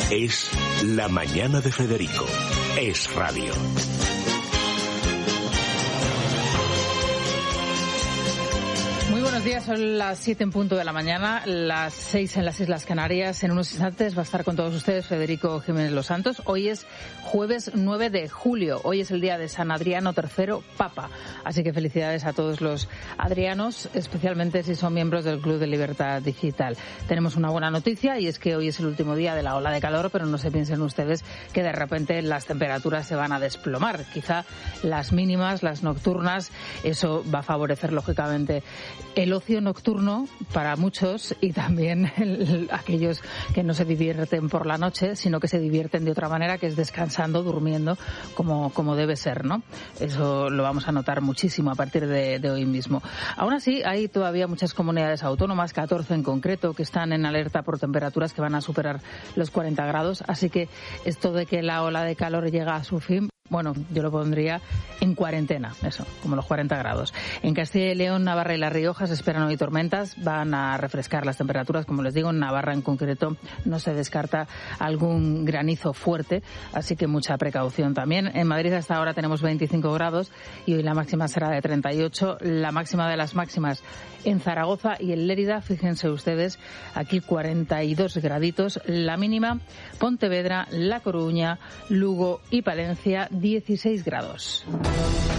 Es La Mañana de Federico. Es radio. Buenos días, son las 7 en punto de la mañana, las 6 en las Islas Canarias. En unos instantes va a estar con todos ustedes Federico Jiménez Los Santos. Hoy es jueves 9 de julio, hoy es el día de San Adriano III Papa. Así que felicidades a todos los adrianos, especialmente si son miembros del Club de Libertad Digital. Tenemos una buena noticia y es que hoy es el último día de la ola de calor, pero no se piensen ustedes que de repente las temperaturas se van a desplomar. Quizá las mínimas, las nocturnas, eso va a favorecer lógicamente el ocio nocturno para muchos y también aquellos que no se divierten por la noche, sino que se divierten de otra manera, que es descansando, durmiendo, como debe ser, ¿no? Eso lo vamos a notar muchísimo a partir de hoy mismo. Aún así, hay todavía muchas comunidades autónomas, 14 en concreto, que están en alerta por temperaturas que van a superar los 40 grados, así que esto de que la ola de calor llega a su fin, bueno, yo lo pondría en cuarentena, eso, como los 40 grados. En Castilla y León, Navarra y La Rioja se esperan hoy tormentas, van a refrescar las temperaturas, como les digo, en Navarra en concreto no se descarta algún granizo fuerte, así que mucha precaución también. En Madrid hasta ahora tenemos 25 grados y hoy la máxima será de 38, la máxima de las máximas en Zaragoza y en Lérida, fíjense ustedes, aquí 42 graditos, la mínima Pontevedra, La Coruña, Lugo y Palencia 16 grados.